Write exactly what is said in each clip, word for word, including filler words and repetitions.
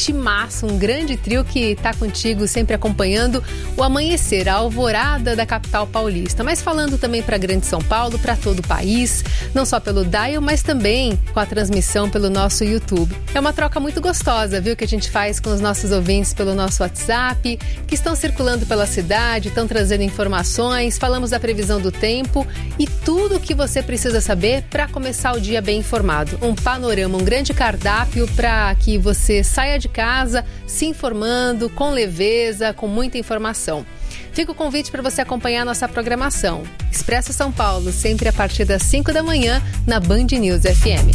timaço, um grande trio que está contigo sempre acompanhando o amanhecer, a alvorada da capital paulista. Mas falando também para a Grande São Paulo, para todo o país, não só pelo dial, mas também com a transmissão pelo nosso YouTube. É uma troca muito gostosa, viu, que a gente faz com os nossos ouvintes pelo nosso WhatsApp, que estão circulando pela cidade, estão trazendo informações, falamos da previsão do tempo e tudo o que você precisa saber para começar o dia bem informado. Um panorama, um grande cardápio para que você saia de casa se informando com leveza, com muita informação. Fica o convite para você acompanhar a nossa programação. Expresso São Paulo, sempre a partir das cinco da manhã, na Band News F M.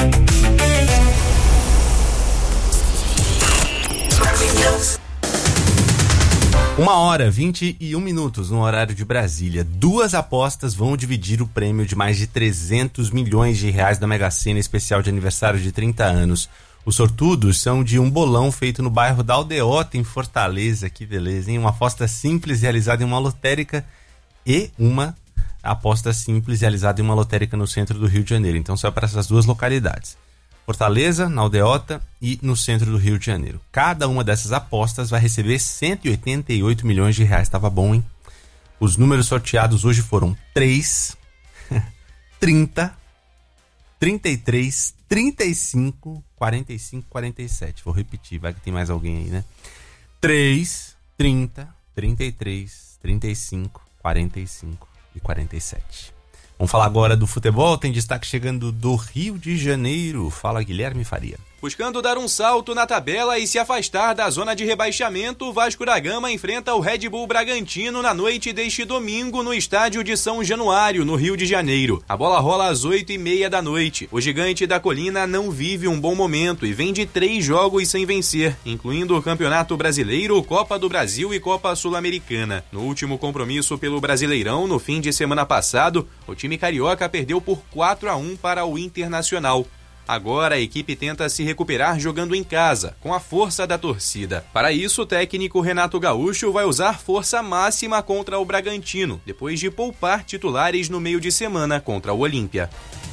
Uma hora, vinte e um minutos no horário de Brasília. Duas apostas vão dividir o prêmio de mais de trezentos milhões de reais da Mega Sena especial de aniversário de trinta anos. Os sortudos são de um bolão feito no bairro da Aldeota, em Fortaleza. Que beleza, hein? Uma aposta simples realizada em uma lotérica e uma aposta simples realizada em uma lotérica no centro do Rio de Janeiro. Então, só para essas duas localidades. Fortaleza, na Aldeota e no centro do Rio de Janeiro. Cada uma dessas apostas vai receber cento e oitenta e oito milhões de reais. Tava bom, hein? Os números sorteados hoje foram três, trinta, trinta e três, trinta e cinco, quarenta e cinco, quarenta e sete. Vou repetir, vai que tem mais alguém aí, né? três, trinta, trinta e três, trinta e cinco, quarenta e cinco e quarenta e sete. Vamos falar agora do futebol, tem destaque chegando do Rio de Janeiro. Fala, Guilherme Faria. Buscando dar um salto na tabela e se afastar da zona de rebaixamento, o Vasco da Gama enfrenta o Red Bull Bragantino na noite deste domingo no estádio de São Januário, no Rio de Janeiro. A bola rola às oito e meia da noite. O gigante da colina não vive um bom momento e vem de três jogos sem vencer, incluindo o Campeonato Brasileiro, Copa do Brasil e Copa Sul-Americana. No último compromisso pelo Brasileirão, no fim de semana passado, o time carioca perdeu por quatro a um para o Internacional. Agora a equipe tenta se recuperar jogando em casa, com a força da torcida. Para isso, o técnico Renato Gaúcho vai usar força máxima contra o Bragantino, depois de poupar titulares no meio de semana contra o Olímpia.